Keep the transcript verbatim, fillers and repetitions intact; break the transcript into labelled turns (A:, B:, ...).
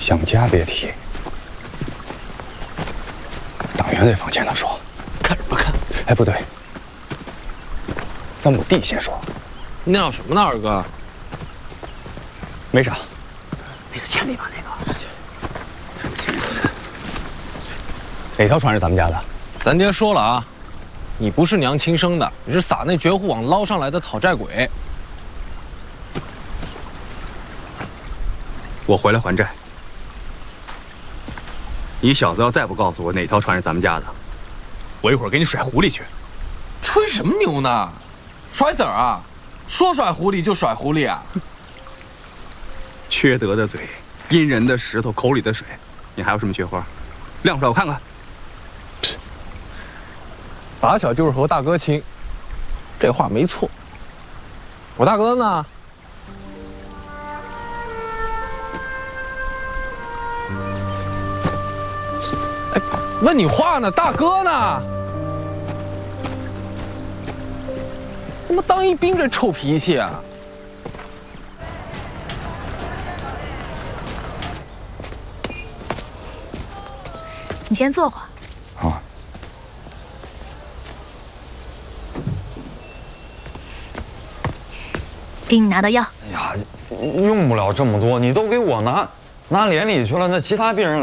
A: 想家别提。党员那房间的说，
B: 看什么看？
A: 哎，不对，三亩地先说。
B: 那叫什么呢，二哥？
A: 没啥。
C: 那是千里吧？那个。
A: 哪条船是咱们家的？
B: 咱爹说了啊，你不是娘亲生的，你是撒那绝户网捞上来的讨债鬼。
D: 我回来还债。你小子要再不告诉我哪条船是咱们家的，我一会儿给你甩湖里去。
B: 吹什么牛呢？甩子儿啊？说甩湖里就甩湖里啊？
D: 缺德的嘴，阴人的石头，口里的水，你还有什么缺花？亮出来我看看。
B: 打小就是和我大哥亲，这话没错。我大哥呢？哎，问你话呢，大哥呢？怎么当一兵这臭脾气啊？
E: 你先坐会儿。
A: 好。
E: 给你拿的药。
F: 哎呀，用不了这么多，你都给我拿拿脸里去了，那其他病人